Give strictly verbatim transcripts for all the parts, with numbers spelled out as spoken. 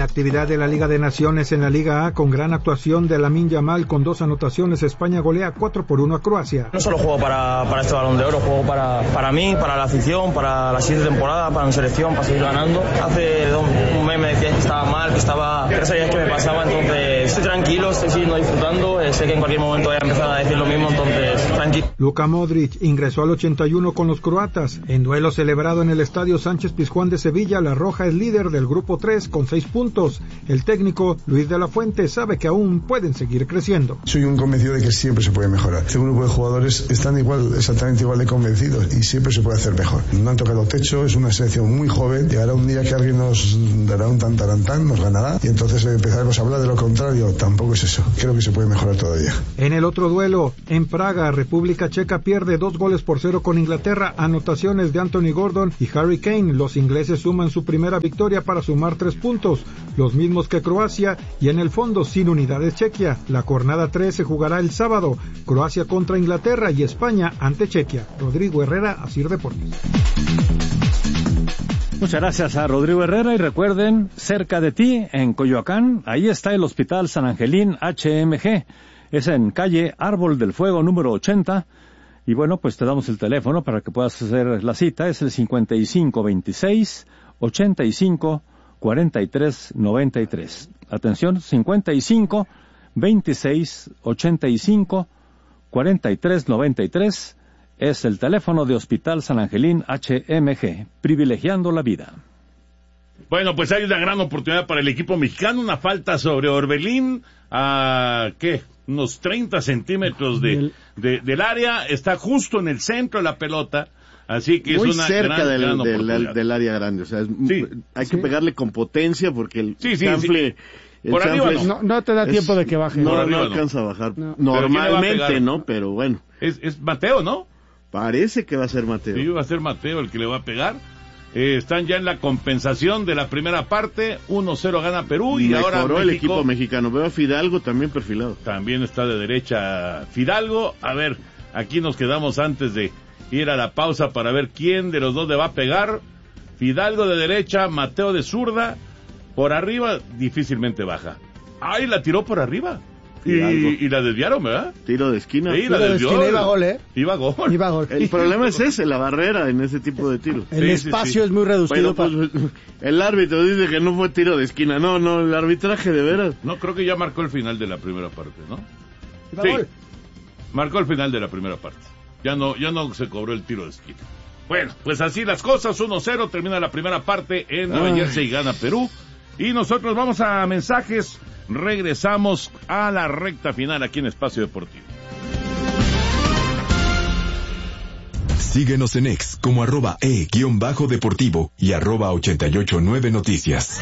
la actividad de la Liga de Naciones en la Liga A, con gran actuación de Lamine Yamal con dos anotaciones, España golea cuatro por uno a Croacia. No solo juego para, para este Balón de Oro, juego para, para mí, para la afición, para la siguiente temporada, para mi selección, para seguir ganando. Hace dos, un mes me decían que estaba mal, que estaba, que no sabías qué me pasaba, entonces estoy tranquilo, estoy siguiendo disfrutando, eh, sé que en cualquier momento voy a empezar a decir lo mismo, entonces tranquilo. Luka Modric ingresó al ochenta y uno con los croatas. En duelo celebrado en el Estadio Sánchez Pizjuán de Sevilla, la Roja es líder del grupo tres con seis puntos. El técnico Luis de la Fuente sabe que aún pueden seguir creciendo. Soy un convencido de que siempre se puede mejorar. Este grupo de jugadores están igual, exactamente igual de convencidos y siempre se puede hacer mejor. No han tocado techo, es una selección muy joven. Llegará un día que alguien nos dará un tantarantán, nos ganará y entonces empezaremos a hablar de lo contrario. Tampoco es eso. Creo que se puede mejorar todavía. En el otro duelo, en Praga, República Checa pierde dos goles por cero con Inglaterra. Anotaciones de Anthony Gordon y Harry Kane. Los ingleses suman su primera victoria para sumar tres puntos, los mismos que Croacia, y en el fondo sin unidades Chequia. La jornada tres se jugará el sábado, Croacia contra Inglaterra y España ante Chequia. Rodrigo Herrera, Asir Deportes. Muchas gracias a Rodrigo Herrera, y recuerden, cerca de ti, en Coyoacán, ahí está el Hospital San Angelín H M G, es en calle Árbol del Fuego número ochenta, y bueno, pues te damos el teléfono para que puedas hacer la cita, es el cincuenta y cinco veintiséis ochenta y cinco cuarenta y tres noventa y tres. Atención, cincuenta y cinco veintiséis ochenta y cinco cuarenta y tres noventa y tres es el teléfono de Hospital San Angelín H M G, privilegiando la vida. Bueno, pues hay una gran oportunidad para el equipo mexicano, una falta sobre Orbelín a, ¿qué? Unos treinta centímetros de, de, del área, está justo en el centro de la pelota. Así que muy es una cerca gran, del, gran del, del área grande, o sea, es, sí, hay que sí. pegarle con potencia porque el sí, sí, chanfle, sí. Por el arriba chanfle no. Es, no, no te da tiempo es, de que baje. No, Por no arriba alcanza no. a bajar. No. Normalmente, a ¿no? Pero bueno. Es, es Mateo, ¿no? Parece que va a ser Mateo. Sí, va a ser Mateo el que le va a pegar. Eh, están ya en la compensación de la primera parte, uno cero gana Perú y Mejoró ahora México, el equipo mexicano. Veo a Fidalgo también perfilado. También está de derecha Fidalgo. A ver, aquí nos quedamos antes de ir a la pausa para ver quién de los dos le va a pegar. Fidalgo de derecha, Mateo de zurda. Por arriba difícilmente baja. ¡Ay, la tiró por arriba! Y, y la desviaron, ¿verdad? Tiro de esquina. Sí, la de desvió. esquina iba gol, ¿eh? Iba gol. Iba gol. El problema es ese, la barrera en ese tipo de tiros. El sí, espacio sí, sí. es muy reducido. Bueno, pues, para... el árbitro dice que no fue tiro de esquina. No, no, el arbitraje de veras. No, creo que ya marcó el final de la primera parte, ¿no? Iba Sí, gol. marcó el final de la primera parte. Ya no, ya no se cobró el tiro de esquina. Bueno, pues así las cosas, uno cero, termina la primera parte en Nueva Jersey y gana Perú. Y nosotros vamos a mensajes, regresamos a la recta final aquí en Espacio Deportivo. Síguenos en X como arroba e guión bajo deportivo y arroba ochenta y ocho nueve noticias.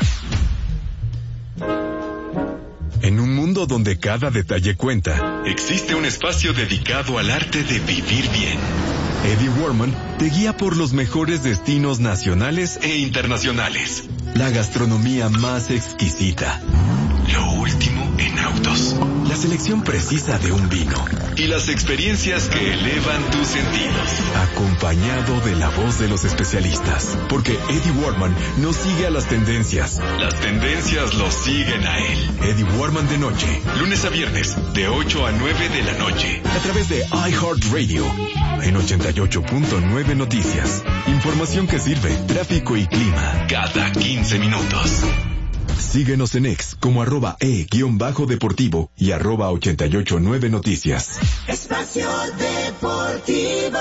En un mundo donde cada detalle cuenta, existe un espacio dedicado al arte de vivir bien. Eddie Warman te guía por los mejores destinos nacionales e internacionales. La gastronomía más exquisita. Lo último en autos. La selección precisa de un vino. Y las experiencias que elevan tus sentidos. Acompañado de la voz de los especialistas. Porque Eddie Warman no sigue a las tendencias. Las tendencias lo siguen a él. Eddie Warman de noche. Lunes a viernes, de ocho a nueve de la noche. A través de iHeartRadio. En ochenta y ocho punto nueve Noticias. Información que sirve. Tráfico y clima. Cada quince minutos. Síguenos en X como arroba e guión bajo deportivo y arroba ochenta y ocho nueve noticias. Espacio Deportivo.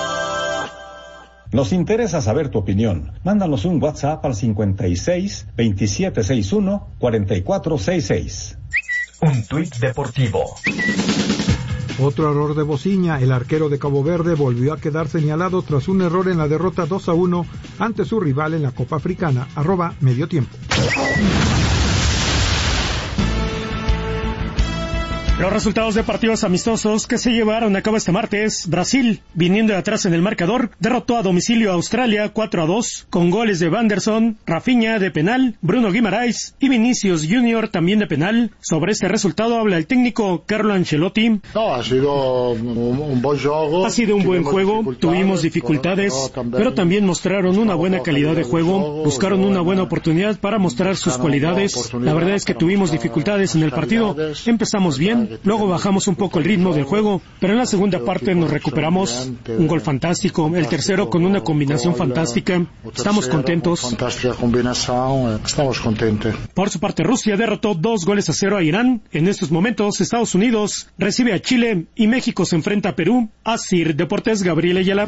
Nos interesa saber tu opinión. Mándanos un WhatsApp al cincuenta y seis veintisiete sesenta y uno cuarenta y cuatro sesenta y seis. Un tuit deportivo. Otro error de Bociña, el arquero de Cabo Verde volvió a quedar señalado tras un error en la derrota dos a uno ante su rival en la Copa Africana, arroba medio tiempo. Los resultados de partidos amistosos que se llevaron a cabo este martes: Brasil, viniendo de atrás en el marcador, derrotó a domicilio a Australia cuatro a dos, con goles de Vanderson, Rafinha de penal, Bruno Guimaraes y Vinicius Junior también de penal. Sobre este resultado habla el técnico Carlo Ancelotti. No, ha sido un, un buen juego. Ha sido un buen juego, tuvimos dificultades, pero también mostraron una buena calidad de juego, buscaron una buena oportunidad para mostrar sus cualidades. La verdad es que tuvimos dificultades en el partido, empezamos bien, luego bajamos un poco el ritmo del juego, pero en la segunda parte nos recuperamos. Un gol fantástico, el tercero con una combinación fantástica. Estamos contentos. Fantástica combinación, estamos contentos. Por su parte, Rusia derrotó dos goles a cero a Irán. En estos momentos, Estados Unidos recibe a Chile y México se enfrenta a Perú. Asir Deportes, Gabriel Ayala.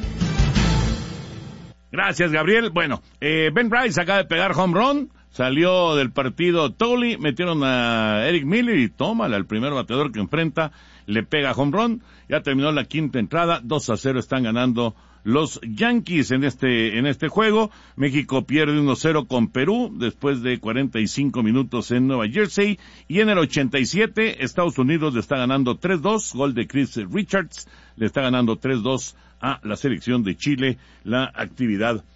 Gracias, Gabriel. Bueno, eh, Ben Bryce acaba de pegar home run. Salió del partido Tolley, metieron a Eric Miller y tómala, el primer bateador que enfrenta, le pega home run. Ya terminó la quinta entrada, dos a cero están ganando los Yankees en este en este juego. México pierde uno cero con Perú después de cuarenta y cinco minutos en Nueva Jersey. Y en el ochenta y siete, Estados Unidos le está ganando tres dos, gol de Chris Richards, le está ganando tres dos a la selección de Chile, la actividad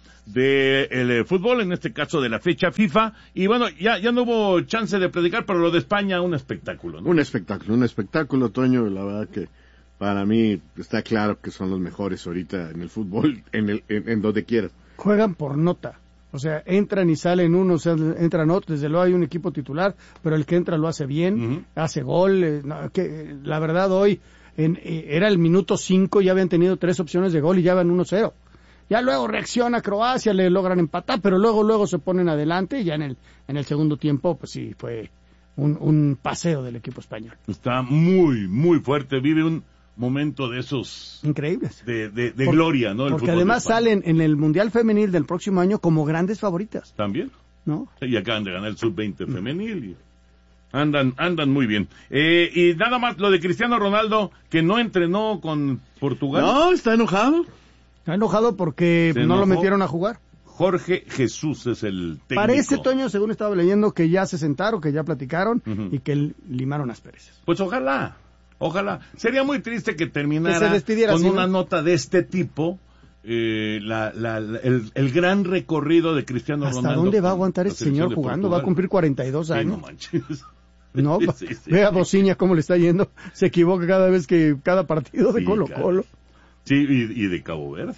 del eh, fútbol, en este caso de la fecha FIFA. Y bueno, ya ya no hubo chance de predicar, pero lo de España, un espectáculo, ¿no? Un espectáculo, un espectáculo, Toño. La verdad que para mí está claro que son los mejores ahorita en el fútbol, en el en, en donde quieras. Juegan por nota, o sea, entran y salen unos, entran otros. Desde luego hay un equipo titular, pero el que entra lo hace bien, uh-huh. hace gol. Eh, no, que, la verdad, hoy en, eh, era el minuto cinco, ya habían tenido tres opciones de gol y ya van uno cero. Ya luego reacciona Croacia, le logran empatar, pero luego luego se ponen adelante y ya en el en el segundo tiempo, pues sí, fue un, un paseo del equipo español. Está muy, muy fuerte, vive un momento de esos... increíbles. De, de, de Por, gloria, ¿no? El porque además salen en el Mundial Femenil del próximo año como grandes favoritas. También. ¿No? Y acaban de ganar el sub veinte femenil y andan andan muy bien. Eh, y nada más lo de Cristiano Ronaldo, que no entrenó con Portugal. No, está enojado. Está enojado porque no lo metieron a jugar. Jorge Jesús es el técnico. Parece, Toño, según estaba leyendo, que ya se sentaron, que ya platicaron uh-huh. y que limaron asperezas. Pues ojalá, ojalá. Sería muy triste que terminara que se con así, una ¿no? nota de este tipo, eh, la, la, la, el, el gran recorrido de Cristiano ¿Hasta Ronaldo. ¿Hasta dónde va a aguantar este señor jugando? Portugal. Va a cumplir cuarenta y dos años. Sí, no manches. No, sí, sí, vea Bociña cómo le está yendo. Se equivoca cada vez que, cada partido de sí, Colo Colo. Sí, y, y de Cabo Verde.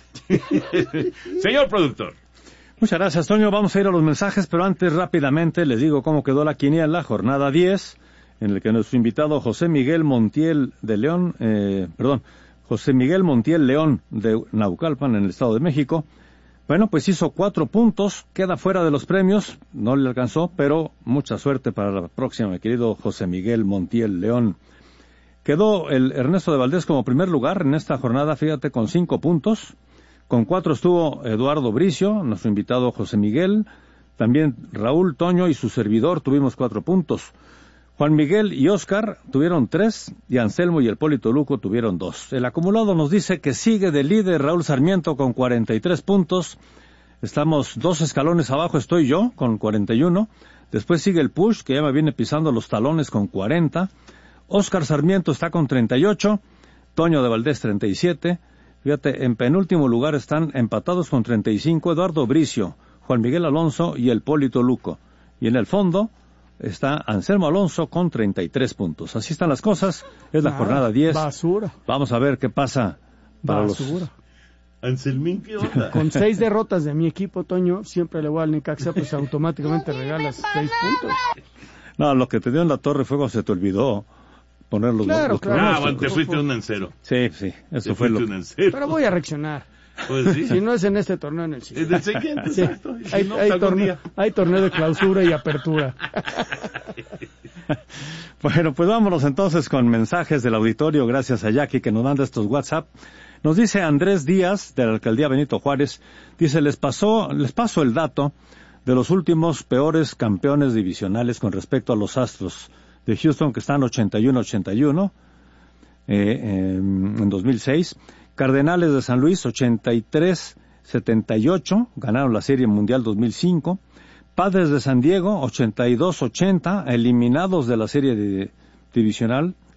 Señor productor. Muchas gracias, Toño. Vamos a ir a los mensajes, pero antes rápidamente les digo cómo quedó la quiniela, jornada diez, en el que nuestro invitado José Miguel Montiel de León, eh, perdón, José Miguel Montiel León de Naucalpan, en el Estado de México, bueno, pues hizo cuatro puntos, queda fuera de los premios, no le alcanzó, pero mucha suerte para la próxima, mi querido José Miguel Montiel León. Quedó el Ernesto de Valdés como primer lugar en esta jornada, fíjate, con cinco puntos. Con cuatro estuvo Eduardo Bricio, nuestro invitado José Miguel. También Raúl, Toño y su servidor tuvimos cuatro puntos. Juan Miguel y Óscar tuvieron tres, y Anselmo y el Polito Luco tuvieron dos. El acumulado nos dice que sigue de líder Raúl Sarmiento con cuarenta y tres puntos. Estamos dos escalones abajo, estoy yo con cuarenta y uno. Después sigue el Push, que ya me viene pisando los talones con cuarenta. Óscar Sarmiento está con treinta y ocho, Toño de Valdés treinta y siete, fíjate, en penúltimo lugar están empatados con treinta y cinco Eduardo Bricio, Juan Miguel Alonso y el Polito Luco, y en el fondo está Anselmo Alonso con treinta y tres puntos. Así están las cosas, es la ah, jornada diez. Basura. Vamos a ver qué pasa para basura. Los... Anselmín, ¿qué onda? Con seis derrotas de mi equipo, Toño, siempre le voy al Necaxa, pues automáticamente regalas seis puntos. No, lo que te dio en la Torre Fuego se te olvidó poner los, claro, los claro. Ah, bueno, te fuiste un en cero. Sí, sí, eso te fue lo un en cero. Pero voy a reaccionar. Pues sí. Si no es en este torneo, en el siguiente. En el siguiente, sí. exacto. Si hay, no, hay, torneo, hay torneo de clausura y apertura. Bueno, pues vámonos entonces con mensajes del auditorio, gracias a Jackie que nos manda estos WhatsApp. Nos dice Andrés Díaz, de la Alcaldía Benito Juárez, dice, les pasó, les paso el dato de los últimos peores campeones divisionales con respecto a los Astros de Houston, que están ochenta y uno ochenta y uno eh, eh, en dos mil seis. Cardenales de San Luis, ochenta y tres setenta y ocho, ganaron la Serie Mundial dos mil cinco. Padres de San Diego, ochenta y dos ochenta, eliminados de la Serie de, divisional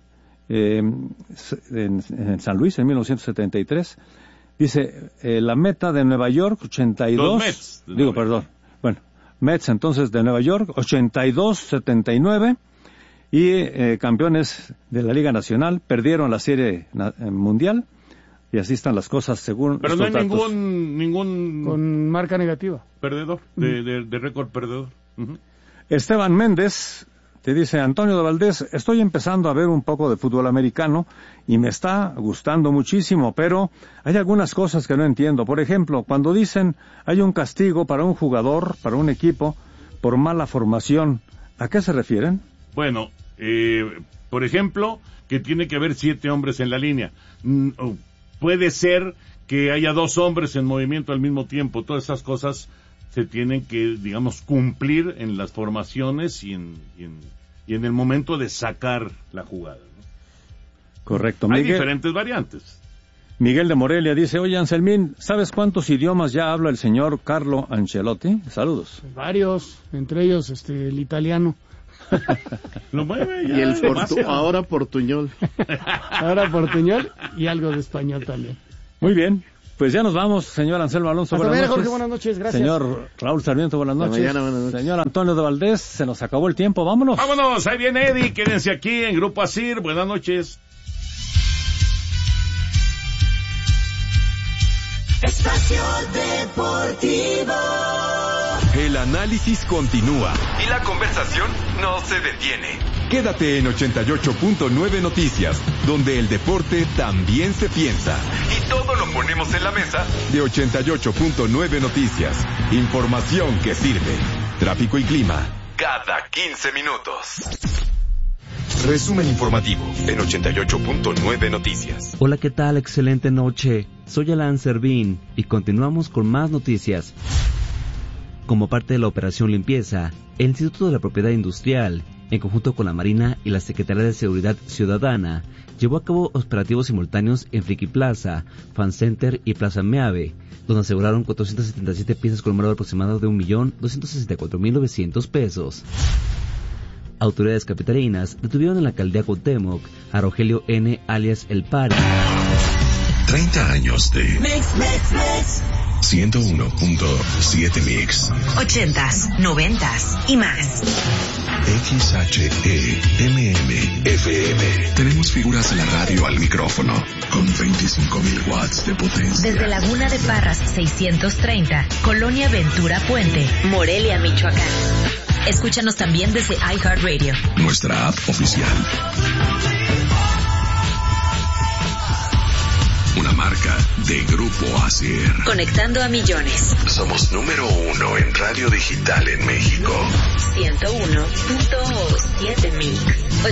eh, en, en San Luis en mil novecientos setenta y tres. Dice, eh, la meta de Nueva York, ochenta y dos. Los Mets. Digo, perdón. Bueno, Mets entonces de Nueva York, ochenta y dos setenta y nueve. Y eh, campeones de la Liga Nacional, perdieron la Serie na- Mundial. Y así están las cosas según Pero no hay datos. ningún, ningún... Con marca negativa. Perdedor, de, de, de récord perdedor. Uh-huh. Esteban Méndez te dice, Antonio de Valdés, estoy empezando a ver un poco de fútbol americano y me está gustando muchísimo, pero hay algunas cosas que no entiendo. Por ejemplo, cuando dicen hay un castigo para un jugador, para un equipo, por mala formación, ¿a qué se refieren? Bueno, eh, por ejemplo, que tiene que haber siete hombres en la línea. Mm, oh, puede ser que haya dos hombres en movimiento al mismo tiempo. Todas esas cosas se tienen que, digamos, cumplir en las formaciones y en, y en, y en el momento de sacar la jugada, ¿no? Correcto. Hay Miguel, diferentes variantes. Miguel de Morelia dice, oye Anselmín, ¿sabes cuántos idiomas ya habla el señor Carlo Ancelotti? Saludos. Varios, entre ellos este el italiano. Lo mueve ya, y el portu- demasiado. ahora portuñol. Ahora portuñol y algo de español también. Muy bien. Pues ya nos vamos, señor Anselmo Alonso. Hasta buenas mañana, noches. Jorge, buenas noches, gracias. Señor Raúl Sarmiento, buenas Hasta noches. mañana, buenas noches. Señor Antonio de Valdés, se nos acabó el tiempo, vámonos. Vámonos, ahí viene Eddie, quédense aquí en Grupo Asir, buenas noches. Espacio Deportivo. El análisis continúa y la conversación no se detiene. Quédate en ochenta y ocho punto nueve Noticias, donde el deporte también se piensa. Y todo lo ponemos en la mesa de ochenta y ocho punto nueve Noticias. Información que sirve. Tráfico y clima cada quince minutos. Resumen informativo en ochenta y ocho punto nueve Noticias. Hola, ¿qué tal? Excelente noche. Soy Alan Servín y continuamos con más noticias. Como parte de la operación limpieza, el Instituto de la Propiedad Industrial, en conjunto con la Marina y la Secretaría de Seguridad Ciudadana, llevó a cabo operativos simultáneos en Friki Plaza, Fan Center y Plaza Meave, donde aseguraron cuatrocientas setenta y siete piezas con un valor aproximado de un millón doscientos sesenta y cuatro mil novecientos pesos. Autoridades capitalinas detuvieron en la alcaldía Cuauhtémoc a Rogelio N. alias El Pari. treinta años de Mix, mix, mix. ciento uno punto siete Mix. Ochentas, noventas y más. X H E M M F M. Tenemos figuras de la radio al micrófono con veinticinco mil watts de potencia. Desde Laguna de Parras seiscientos treinta, Colonia Ventura Puente, Morelia, Michoacán. Escúchanos también desde iHeartRadio. Nuestra app oficial. Una marca de Grupo Asir. Conectando a millones. Somos número uno en radio digital en México. ciento uno punto siete Mix.